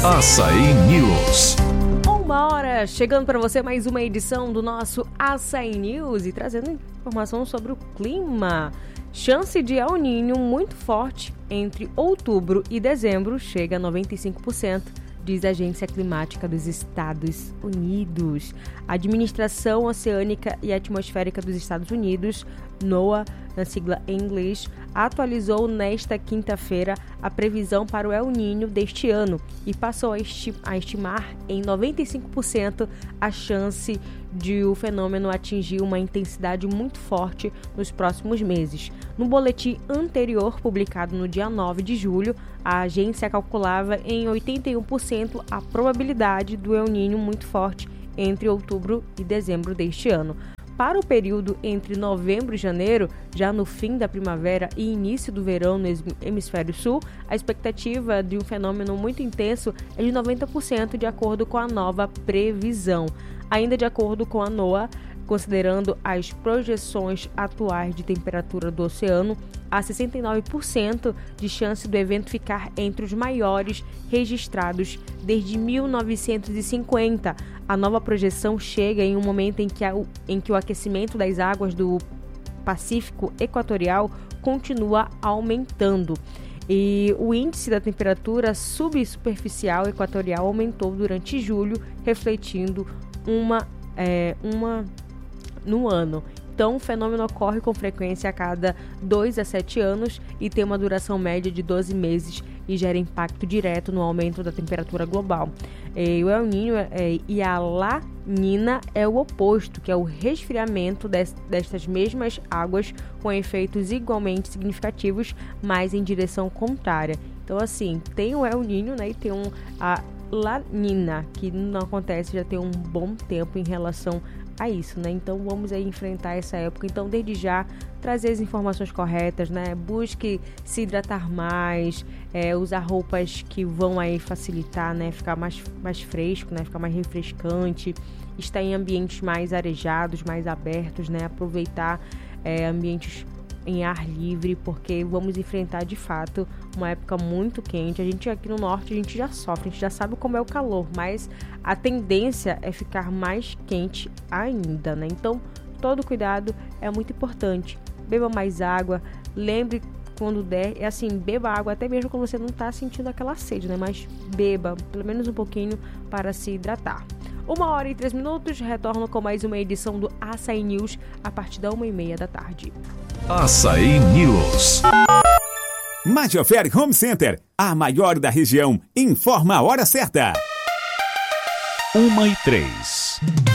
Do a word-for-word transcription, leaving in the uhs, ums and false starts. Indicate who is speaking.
Speaker 1: Açaí News.
Speaker 2: Uma hora, chegando para você mais uma edição do nosso Açaí News e trazendo informação sobre o clima. Chance de El Niño muito forte entre outubro e dezembro chega a noventa e cinco por cento, diz a Agência Climática dos Estados Unidos. A Administração Oceânica e Atmosférica dos Estados Unidos, NOAA, na sigla em inglês, atualizou nesta quinta-feira a previsão para o El Niño deste ano e passou a, esti- a estimar em noventa e cinco por cento a chance de o fenômeno atingir uma intensidade muito forte nos próximos meses. No boletim anterior, publicado no dia nove de julho, a agência calculava em oitenta e um por cento a probabilidade do El Niño muito forte entre outubro e dezembro deste ano. Para o período entre novembro e janeiro, já no fim da primavera e início do verão no hemisfério sul, a expectativa de um fenômeno muito intenso é de noventa por cento, de acordo com a nova previsão. Ainda de acordo com a NOAA, considerando as projeções atuais de temperatura do oceano, há sessenta e nove por cento de chance do evento ficar entre os maiores registrados desde mil novecentos e cinquenta. A nova projeção chega em um momento em que, a, em que o aquecimento das águas do Pacífico Equatorial continua aumentando. E o índice da temperatura subsuperficial equatorial aumentou durante julho, refletindo uma, é, uma no ano. Então, o fenômeno ocorre com frequência a cada dois a sete anos e tem uma duração média de doze meses e gera impacto direto no aumento da temperatura global. E o El Niño é, e a La Nina é o oposto, que é o resfriamento des, destas mesmas águas com efeitos igualmente significativos, mas em direção contrária. Então, assim, tem o El Niño, né, e tem um, a La Nina, que não acontece já tem um bom tempo em relação a isso, né? Então vamos aí enfrentar essa época. Então, desde já, trazer as informações corretas, né? Busque se hidratar mais, é, usar roupas que vão aí facilitar, né? Ficar mais, mais fresco, né? Ficar mais refrescante, estar em ambientes mais arejados, mais abertos, né? Aproveitar é, ambientes em ar livre, porque vamos enfrentar de fato uma época muito quente. A gente aqui no norte, a gente já sofre, a gente já sabe como é o calor, mas a tendência é ficar mais quente ainda, né? Então, todo cuidado é muito importante. Beba mais água, lembre quando der, é assim, beba água até mesmo quando você não está sentindo aquela sede, né? Mas beba pelo menos um pouquinho para se hidratar. Uma hora e três minutos, retorno com mais uma edição do Açaí News a partir da uma e meia da tarde.
Speaker 1: Açaí News.
Speaker 3: Major Home Center, a maior da região, informa a hora certa.
Speaker 1: Uma e três.